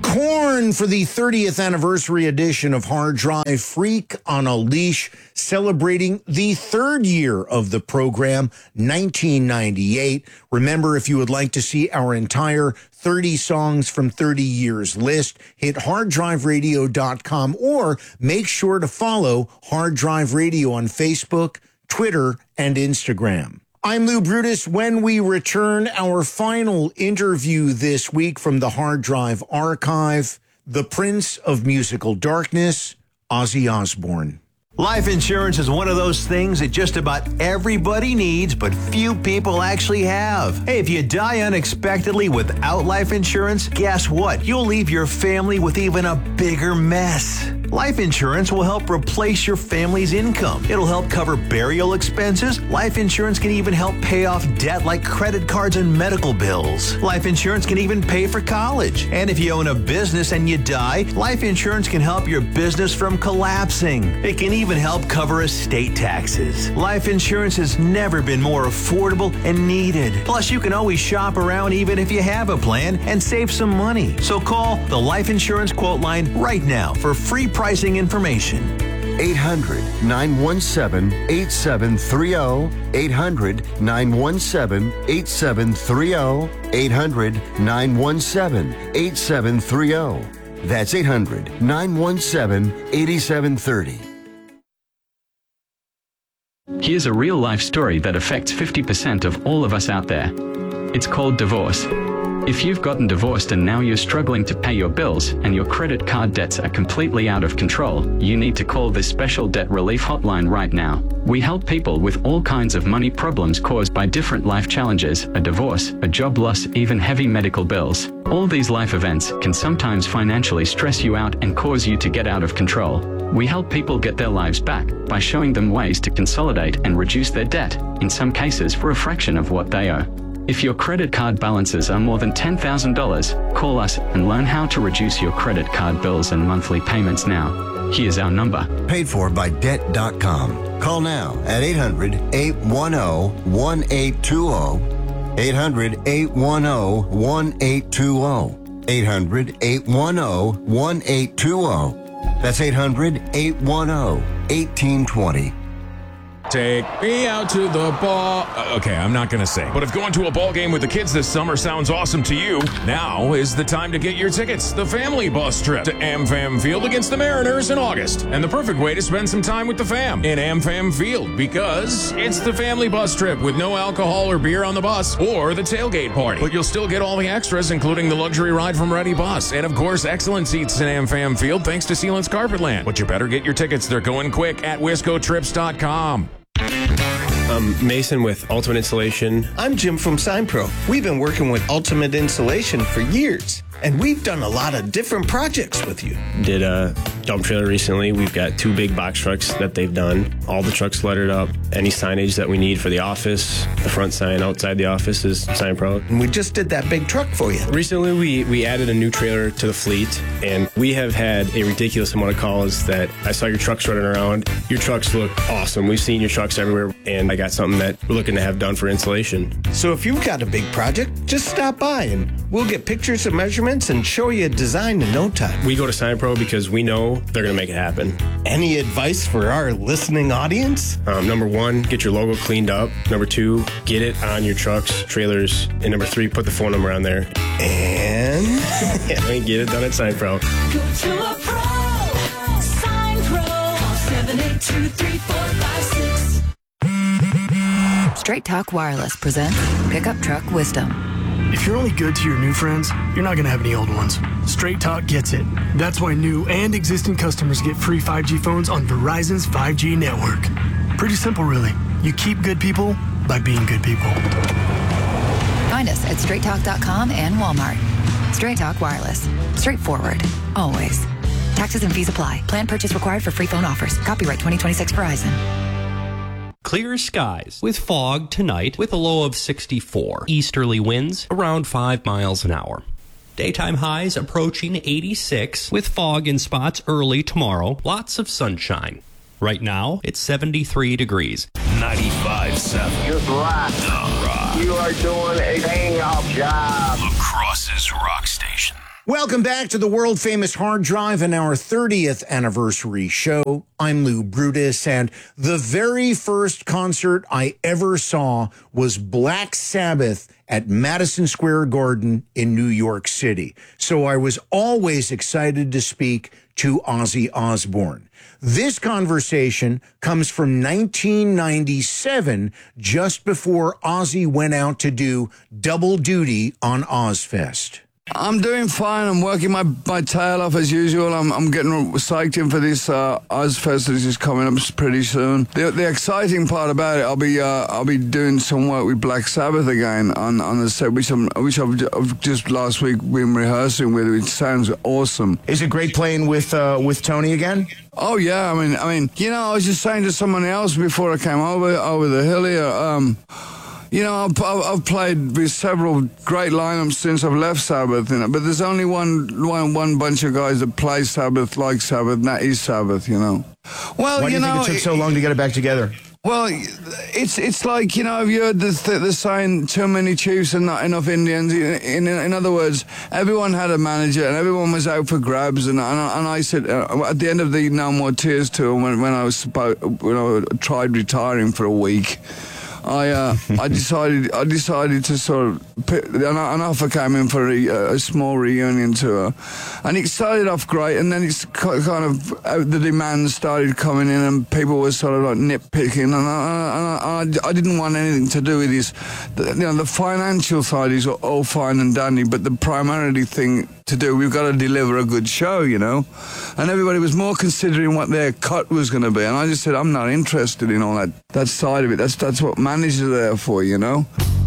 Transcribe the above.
Korn for the 30th anniversary edition of Hard Drive, Freak on a Leash, celebrating the third year of the program, 1998. Remember, if you would like to see our entire 30 songs from 30 years list, hit harddriveradio.com or make sure to follow Hard Drive Radio on Facebook, Twitter, and Instagram. I'm Lou Brutus. When we return, our final interview this week from the Hard Drive archive, the Prince of Musical Darkness, Ozzy Osbourne. Life insurance is one of those things that just about everybody needs, but few people actually have. Hey, if you die unexpectedly without life insurance, guess what? You'll leave your family with even a bigger mess. Life insurance will help replace your family's income. It'll help cover burial expenses. Life insurance can even help pay off debt like credit cards and medical bills. Life insurance can even pay for college. And if you own a business and you die, life insurance can help your business from collapsing. It can even help cover estate taxes. Life insurance has never been more affordable and needed. Plus, you can always shop around even if you have a plan and save some money. So call the Life Insurance Quote Line right now for free pricing information. 800-917-8730. 800-917-8730. 800-917-8730. That's 800-917-8730. Here's a real-life story that affects 50% of all of us out there. It's called divorce. If you've gotten divorced and now you're struggling to pay your bills and your credit card debts are completely out of control, you need to call this special debt relief hotline right now. We help people with all kinds of money problems caused by different life challenges, a divorce, a job loss, even heavy medical bills. All these life events can sometimes financially stress you out and cause you to get out of control. We help people get their lives back by showing them ways to consolidate and reduce their debt, in some cases for a fraction of what they owe. If your credit card balances are more than $10,000, call us and learn how to reduce your credit card bills and monthly payments now. Here's our number. Paid for by Debt.com. Call now at 800-810-1820. 800-810-1820. 800-810-1820. That's 800-810-1820. Take me out to the ball. Okay, I'm not going to sing. But if going to a ball game with the kids this summer sounds awesome to you, now is the time to get your tickets. The family bus trip to AmFam Field against the Mariners in August. And the perfect way to spend some time with the fam in AmFam Field, because it's the family bus trip with no alcohol or beer on the bus or the tailgate party. But you'll still get all the extras, including the luxury ride from Ready Bus. And of course, excellent seats in AmFam Field thanks to Sealant's Carpetland. But you better get your tickets. They're going quick at WiscoTrips.com. I'm Mason with Ultimate Installation. I'm Jim from SignPro. We've been working with Ultimate Installation for years, and we've done a lot of different projects with you. Did a dump trailer recently. We've got 2 big box trucks that they've done. All the trucks lettered up. Any signage that we need for the office, the front sign outside the office is SignPro. And we just did that big truck for you. Recently, we added a new trailer to the fleet, and we have had a ridiculous amount of calls that I saw your trucks running around. Your trucks look awesome. We've seen your trucks everywhere, and I got something that we're looking to have done for installation. So if you've got a big project, just stop by and we'll get pictures and measurements and show you a design in no time. We go to SignPro because we know they're going to make it happen. Any advice for our listening audience? Number 1, get your logo cleaned up. Number 2, get it on your trucks, trailers. And number 3, put the phone number on there. And yeah, we get it done at SignPro. Go to a pro. SignPro. Call 782-3456. Straight Talk Wireless presents Pickup Truck Wisdom. If you're only good to your new friends, you're not going to have any old ones. Straight Talk gets it. That's why new and existing customers get free 5G phones on Verizon's 5G network. Pretty simple, really. You keep good people by being good people. Find us at straighttalk.com and Walmart. Straight Talk Wireless. Straightforward. Always. Taxes and fees apply. Plan purchase required for free phone offers. Copyright 2026 Verizon. Clear skies with fog tonight with a low of 64. Easterly winds around 5 miles an hour. Daytime highs approaching 86 with fog in spots early tomorrow. Lots of sunshine. Right now, it's 73 degrees. 95.7. Just rock. The Rock. You are doing a hang-off job. La Crosse's rock station. Welcome back to the world famous Hard Drive and our 30th anniversary show. I'm Lou Brutus, and the very first concert I ever saw was Black Sabbath at Madison Square Garden in New York City. So I was always excited to speak to Ozzy Osbourne. This conversation comes from 1997, just before Ozzy went out to do double duty on Ozfest. I'm doing fine. I'm working my tail off as usual. I'm getting psyched in for this Ozfest that is coming up pretty soon. The exciting part about it, I'll be doing some work with Black Sabbath again on the set, which I've just last week been rehearsing with. It sounds awesome. Is it great playing with Tony again? Oh yeah. I mean, you know, I was just saying to someone else before I came over the hill here. You know, I've played with several great lineups since I've left Sabbath, you know, but there's only one bunch of guys that play Sabbath like Sabbath, and that is Sabbath, you know. Well, why do you think it took so long to get it back together? Well, it's like, you know, have you heard the saying, too many chiefs and not enough Indians? In other words, everyone had a manager and everyone was out for grabs. And I said, at the end of the No More Tears tour, when I tried retiring for a week, I decided to sort of an offer came in for a small reunion tour, and it started off great, and then it's kind of the demands started coming in, and people were sort of like nitpicking, and I didn't want anything to do with this. You know, the financial side is all fine and dandy, but the primarily thing to do, we've got to deliver a good show, you know, and everybody was more considering what their cut was going to be, and I just said, I'm not interested in all that side of it. That's what managers are there for, you know.